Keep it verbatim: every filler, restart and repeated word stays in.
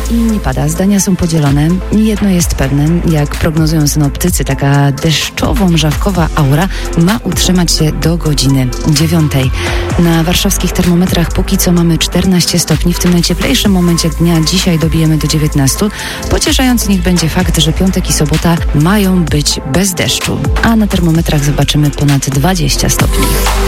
i nie pada. Zdania są podzielone. Jedno jest pewne, jak prognozują synoptycy, taka deszczowo-mrzawkowa aura ma utrzymać się do godziny dziewiątej. Na warszawskich termometrach póki co mamy czternaście stopni. W tym najcieplejszym momencie dnia dzisiaj dobijemy do dziewiętnastu. Pocieszający niech będzie fakt, że piątek i sobota mają być bez deszczu. A na termometrach zobaczymy ponad dwadzieścia stopni.